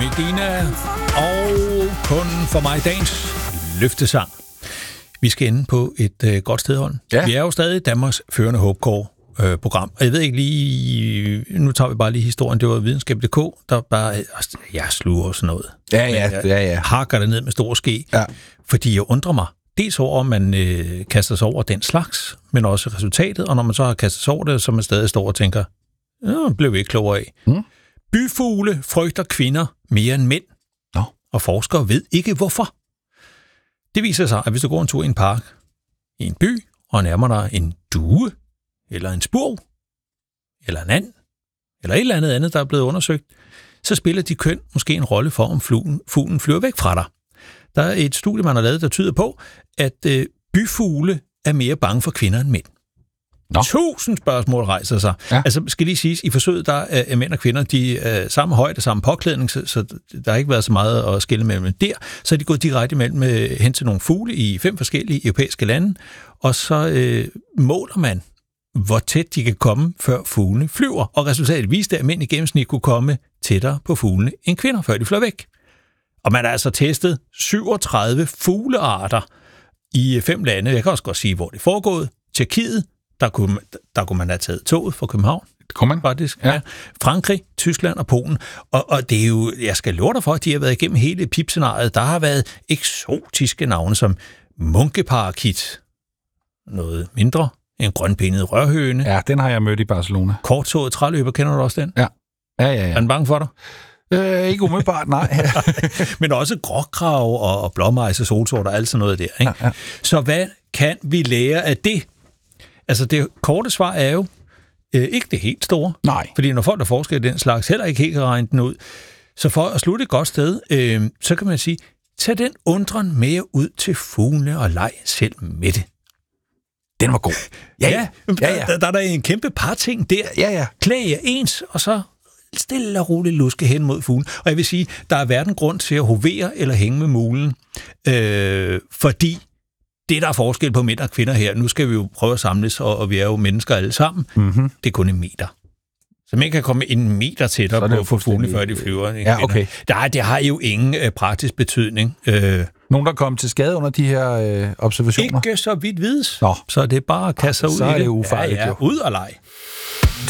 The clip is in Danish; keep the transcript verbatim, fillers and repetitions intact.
Medina og kun for mig dagens løftesang. Vi skal ende på et øh, godt sted, Holm. Ja. Vi er jo stadig Danmarks førende Hopecore-program. Og jeg ved ikke lige... Nu tager vi bare lige historien. Det var videnskab punktum d k, der bare... Jeg sluger og sådan noget. Ja, ja, jeg, ja, ja. Hakker det ned med stor ske. Ja. Fordi jeg undrer mig. Dels over, om man øh, kaster sig over den slags, men også resultatet. Og når man så har kastet sig over det, så man stadig står og tænker, ja, blev vi ikke klogere af. Mm. Byfugle frygter kvinder mere end mænd. Nå. Og forskere ved ikke, hvorfor. Det viser sig, at hvis du går en tur i en park, i en by, og nærmer dig en due, eller en spurv, eller en and, eller et eller andet andet, der er blevet undersøgt, så spiller de køn måske en rolle for, om fuglen, fuglen flyver væk fra dig. Der er et studie, man har lavet, der tyder på, at øh, byfugle er mere bange for kvinder end mænd. Nå. Tusind spørgsmål rejser sig. Ja. Altså, skal lige siges, i forsøget, der er mænd og kvinder, de er samme højde, samme påklædning, så, så der har ikke været så meget at skille mellem der. Så er de gået direkte mellem hen til nogle fugle i fem forskellige europæiske lande, og så øh, måler man, hvor tæt de kan komme, før fuglene flyver. Og resultatet viste, at mænd i gennemsnit kunne komme tættere på fuglene end kvinder, før de fløj væk. Og man har altså testet syvogtredive fuglearter i fem lande. Jeg kan også godt sige, hvor det er foregået. Tjekkiet, der kunne, der kunne man have taget toget fra København. Det kunne man. Faktisk. Ja. Ja. Frankrig, Tyskland og Polen. Og, og det er jo, jeg skal love dig for, at de har været igennem hele pipscenariet. Der har været eksotiske navne som munkeparakit, noget mindre, en grønbenet rørhøne. Ja, den har jeg mødt i Barcelona. Kortåret træløber, kender du også den? Ja. Ja, ja, ja. Er den bange for dig? Øh, ikke umiddelbart, nej. Men også gråkrav og, og blåmejse, solsorter og alt sådan noget der. Ikke? Ja, ja. Så hvad kan vi lære af det? Altså, det korte svar er jo øh, ikke det helt store. Nej. Fordi når folk der forsker i den slags, heller ikke helt kan regne den ud. Så for at slutte et godt sted, øh, så kan man sige, tag den undren med ud til fuglene og leg selv med det. Den var god. Ja, ja. ja, ja. Der, der er der en kæmpe par ting der. Ja, ja. Klæd jer ens, og så stille og roligt luske hen mod fuglen. Og jeg vil sige, der er hverken grund til at hovere eller hænge med mulen, øh, fordi det, der er forskel på mænd og kvinder her, nu skal vi jo prøve at samles, og, og vi er jo mennesker alle sammen, mm-hmm. det er kun en meter. Så man kan komme en meter tættere på, på fuglene, før de flyver. Ja, okay. Der, det har jo ingen øh, praktisk betydning. Øh, Nogen, der kom til skade under de her øh, observationer? Ikke så vidt vides. Nå. Så det er bare at kaste sig ud så i det. Så er det ufarligt. Ja, ja. Ud og lege.